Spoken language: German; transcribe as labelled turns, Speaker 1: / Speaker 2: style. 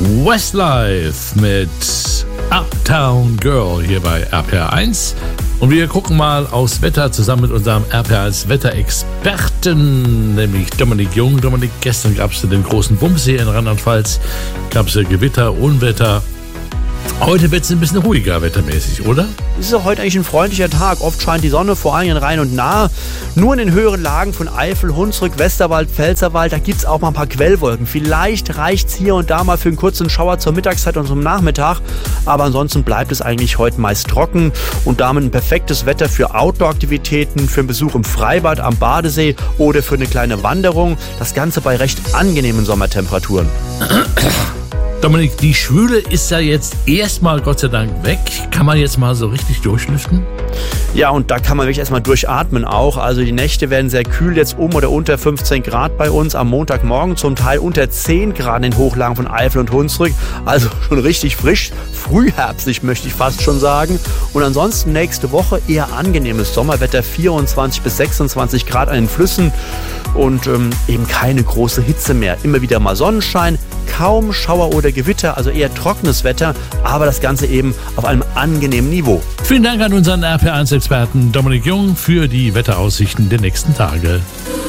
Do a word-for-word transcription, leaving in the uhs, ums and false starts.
Speaker 1: Westlife mit Uptown Girl hier bei R P R eins. Und wir gucken mal aufs Wetter zusammen mit unserem R P R eins Wetterexperten, nämlich Dominik Jung. Dominik, gestern gab es den großen Bums hier in Rheinland-Pfalz. Gab es ja Gewitter, Unwetter. Heute wird es ein bisschen ruhiger wettermäßig, oder?
Speaker 2: Es ist ja heute eigentlich ein freundlicher Tag. Oft scheint die Sonne, vor allem in Rhein und Nahe. Nur in den höheren Lagen von Eifel, Hunsrück, Westerwald, Pfälzerwald, da gibt es auch mal ein paar Quellwolken. Vielleicht reicht es hier und da mal für einen kurzen Schauer zur Mittagszeit und zum Nachmittag. Aber ansonsten bleibt es eigentlich heute meist trocken und damit ein perfektes Wetter für Outdoor-Aktivitäten, für einen Besuch im Freibad am Badesee oder für eine kleine Wanderung. Das Ganze bei recht angenehmen Sommertemperaturen.
Speaker 1: Dominik, die Schwüle ist ja jetzt erstmal Gott sei Dank weg. Kann man jetzt mal so richtig durchlüften?
Speaker 2: Ja, und da kann man wirklich erstmal durchatmen auch. Also die Nächte werden sehr kühl, jetzt um oder unter fünfzehn Grad bei uns. Am Montagmorgen zum Teil unter zehn Grad in den Hochlagen von Eifel und Hunsrück. Also schon richtig frisch, frühherbstlich möchte ich fast schon sagen. Und ansonsten nächste Woche eher angenehmes Sommerwetter, vierundzwanzig bis sechsundzwanzig Grad an den Flüssen. Und ähm, eben keine große Hitze mehr. Immer wieder mal Sonnenschein, kaum Schauer oder Gewitter, also eher trockenes Wetter, aber das Ganze eben auf einem angenehmen Niveau.
Speaker 1: Vielen Dank an unseren R P R eins Experten Dominik Jung für die Wetteraussichten der nächsten Tage.